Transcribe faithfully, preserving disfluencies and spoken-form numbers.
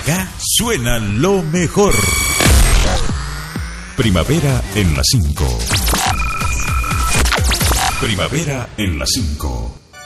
Acá suena lo mejor. Primavera en la cinco. Primavera en la cinco.